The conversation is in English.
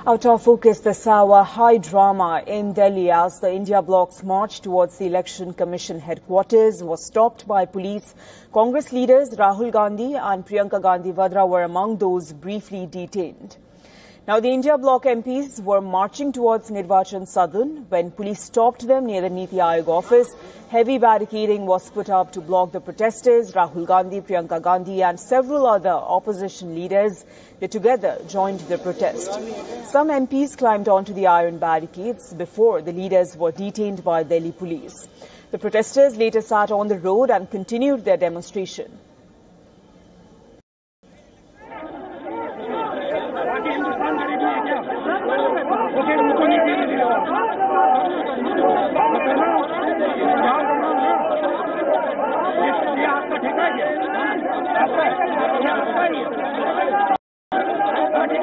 Out of focus, the Sawa high drama in Delhi as the India bloc's march towards the Election Commission headquarters was stopped by police. Congress leaders Rahul Gandhi and Priyanka Gandhi Vadra were among those briefly detained. Now, the India bloc MPs were marching towards Nirvachan Sadhan when police stopped them near the Niti Aayog office. Heavy barricading was put up to block the protesters. Rahul Gandhi, Priyanka Gandhi and several other opposition leaders, they together joined the protest. Some MPs climbed onto the iron barricades before the leaders were detained by Delhi police. The protesters later sat on the road and continued their demonstration. ये आपका ठेका है क्या?